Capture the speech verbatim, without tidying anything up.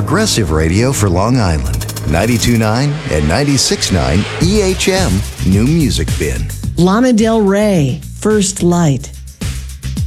progressive radio for Long Island. ninety-two point nine and ninety-six point nine E H M New Music Bin. Lana Del Rey, First Light.